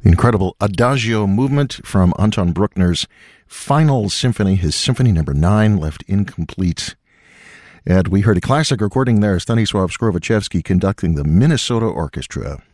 The incredible Adagio movement from Anton Bruckner's Final Symphony, his Symphony No. 9, left incomplete. And we heard a classic recording there, Stanisław Skrowaczewski conducting the Minnesota Orchestra.